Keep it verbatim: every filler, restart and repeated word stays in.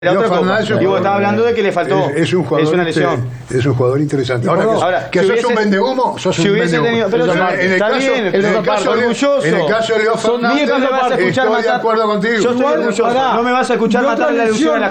La otra Copa. Digo, estaba hablando de que le faltó. Es, es un jugador, es una lesión. Es un jugador interesante. Ahora, que, ahora, que si sos hubiese, un vendehumo, sos si un hubiese vendehumo. tenido, pero en el está caso, bien, en el caso, orgulloso. En el caso de Leo Fernández, no me vas a escuchar estoy matar, de acuerdo contigo. Yo estoy orgulloso. No me vas a escuchar matar la ilusión a la